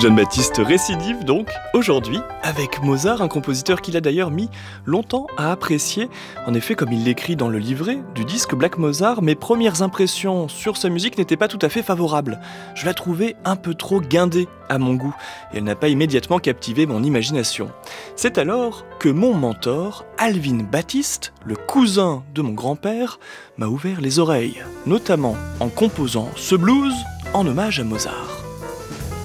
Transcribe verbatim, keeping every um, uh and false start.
John Baptiste récidive donc aujourd'hui avec Mozart, un compositeur qu'il a d'ailleurs mis longtemps à apprécier. En effet, comme il l'écrit dans le livret du disque Black Mozart, mes premières impressions sur sa musique n'étaient pas tout à fait favorables. Je la trouvais un peu trop guindée à mon goût et elle n'a pas immédiatement captivé mon imagination. C'est alors que mon mentor, Alvin Baptiste, le cousin de mon grand-père, m'a ouvert les oreilles, notamment en composant ce blues en hommage à Mozart.